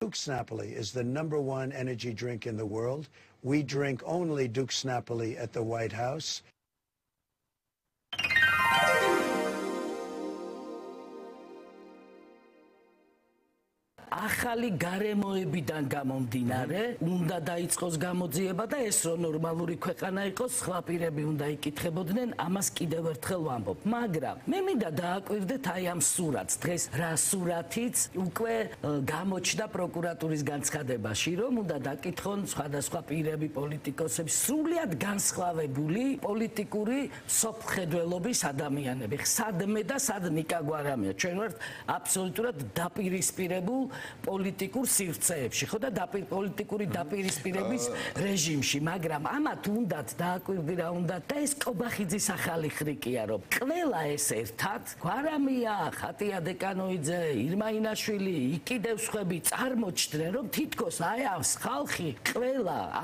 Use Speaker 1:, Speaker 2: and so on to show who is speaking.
Speaker 1: Duke's Napoli is the #1 energy drink in the world. We drink only Duke's Napoli at the White House.
Speaker 2: ახალი გარემოებიდან გამომდინარე, უნდა დაიწყოს გამოძიება და ეს რო ნორმალური ქვეყანა იყოს, სხვა პირები უნდა იკითხებოდნენ, ამას კიდევ ერთხელ ვამბობ. მაგრამ მე მინდა დააკვირდეთ აი ამ სურათს. დღეს რა სურათიც უკვე გამოჩნდა პროკურატურის განცხადებაში, რომ უნდა დაკითხონ სხვადასხვა პირები, პოლიტიკოსები, სრულიად განსხვავებული პოლიტიკური სოფხედველობის ადამიანები. სადმე და სად ნიკაგვარამია. ჩვენ ვართ აბსოლუტურად დაპირისპირებულ პოლიტიკურ სივრცეებში, ხო და პოლიტიკური დაპირისპირების რეჟიმში, მაგრამ ამათ უნდათ დააკვირდი რა უნდათ და ეს კობახიძის ახალი ხრიკია, რომ ყველა ეს ერთად, გვარამია, ხატია დეკანოიძე, ირმა ინაშვილი, იქ კიდევ სხვები წარმოჩდნენ, რომ თითქოს აი ამ ხალხი ყველა